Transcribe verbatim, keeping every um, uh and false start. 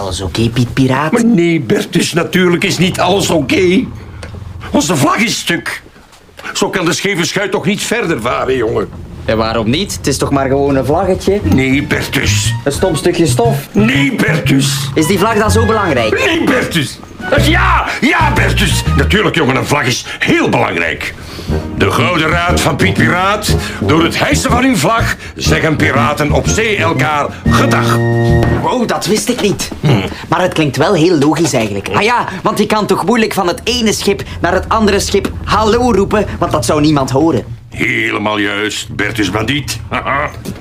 alles oké, okay, Piet Piraat? Maar nee, Bertus, natuurlijk is niet alles oké. Okay. Onze vlag is stuk. Zo kan de scheve schuit toch niet verder varen, jongen? En waarom niet? Het is toch maar gewoon een vlaggetje? Nee, Bertus. Een stom stukje stof? Nee, Bertus. Is die vlag dan zo belangrijk? Nee, Bertus. Ja, ja, Bertus. Natuurlijk, jongen, een vlag is heel belangrijk. De Gouden Raad van Piet Piraat. Door het hijsen van uw vlag zeggen piraten op zee elkaar gedag. Wow, dat wist ik niet. Hm. Maar het klinkt wel heel logisch eigenlijk. Ah ja, want je kan toch moeilijk van het ene schip naar het andere schip hallo roepen, want dat zou niemand horen. Helemaal juist, Bertus Bandiet.